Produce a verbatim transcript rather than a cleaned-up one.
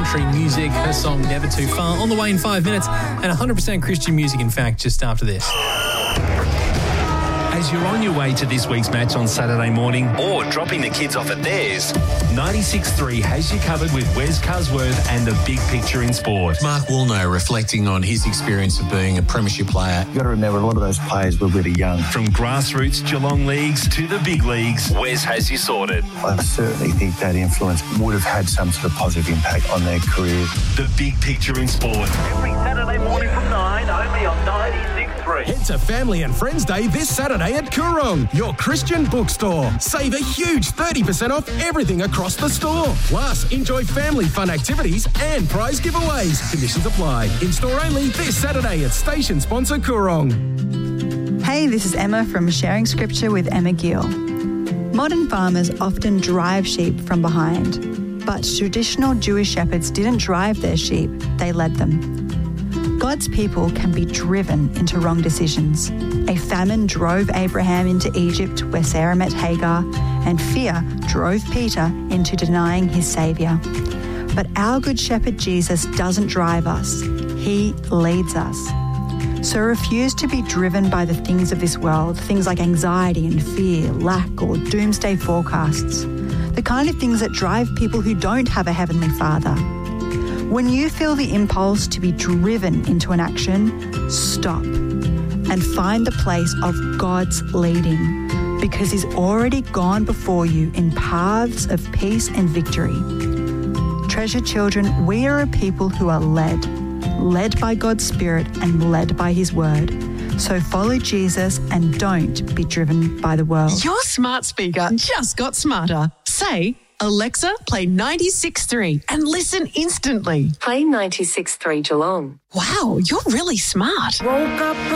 country music. Her song Never Too Far on the way in five minutes, and one hundred percent Christian music, in fact, just after this. As you're on your way to this week's match on Saturday morning or dropping the kids off at theirs, ninety-six point three has you covered with Wes Cusworth and the big picture in sport. Mark Woolnough reflecting on his experience of being a premiership player. You've got to remember, a lot of those players were really young. From grassroots Geelong leagues to the big leagues, Wes has you sorted. I certainly think that influence would have had some sort of positive impact on their careers. The big picture in sport. Every Saturday morning from nine, only on ninety-six point three. Head to Family and Friends Day this Saturday at Coorong, your Christian bookstore. Save a huge thirty percent off everything across the store. Plus, enjoy family fun activities and prize giveaways. Conditions apply. In-store only this Saturday at station sponsor Coorong. Hey, this is Emma from Sharing Scripture with Emma Gill. Modern farmers often drive sheep from behind, but traditional Jewish shepherds didn't drive their sheep, they led them. God's people can be driven into wrong decisions. A famine drove Abraham into Egypt, where Sarah met Hagar, and fear drove Peter into denying his Saviour. But our Good Shepherd Jesus doesn't drive us, he leads us. So refuse to be driven by the things of this world, things like anxiety and fear, lack, or doomsday forecasts, the kind of things that drive people who don't have a Heavenly Father. When you feel the impulse to be driven into an action, stop and find the place of God's leading, because He's already gone before you in paths of peace and victory. Treasured children, we are a people who are led, led by God's Spirit and led by His Word. So follow Jesus and don't be driven by the world. Your smart speaker just got smarter. Say, Alexa, play ninety-six point three and listen instantly. Play ninety-six point three Geelong. Wow, you're really smart. Woke up